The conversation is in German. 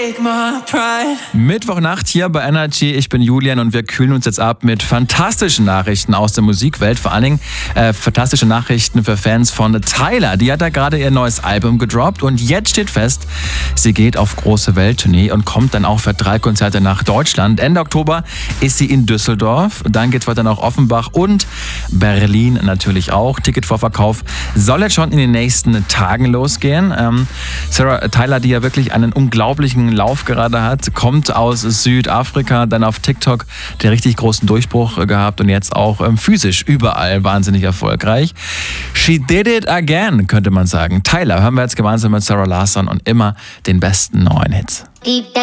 Mittwochnacht hier bei Energy. Ich bin Julian und wir kühlen uns jetzt ab mit fantastischen Nachrichten aus der Musikwelt. Vor allen Dingen fantastische Nachrichten für Fans von Tyla. Die hat da gerade ihr neues Album gedroppt und jetzt steht fest, sie geht auf große Welttournee und kommt dann auch für 3 Konzerte nach Deutschland. Ende Oktober ist sie in Düsseldorf. Dann geht's weiter nach Offenbach und Berlin natürlich auch. Ticketvorverkauf soll jetzt schon in den nächsten Tagen losgehen. Tyla, die ja wirklich einen unglaublichen Lauf gerade hat, kommt aus Südafrika, dann auf TikTok den richtig großen Durchbruch gehabt und jetzt auch physisch überall wahnsinnig erfolgreich. She did it again, könnte man sagen. Tyla hören wir jetzt gemeinsam mit Sarah Larsson und immer den besten neuen Hits.